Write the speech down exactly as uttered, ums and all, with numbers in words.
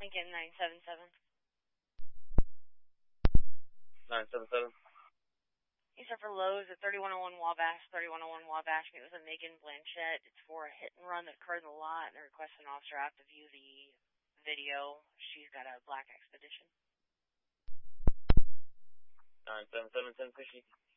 Lincoln nine seven seven. nine seven seven. These are for Lowe's at thirty-one oh one Wabash, thirty-one oh one Wabash. Meet with a Megan Blanchette. It's for a hit and run that occurred in the lot, and they request an officer out to view the video. She's got a black Expedition. nine seven seven, ten fifty.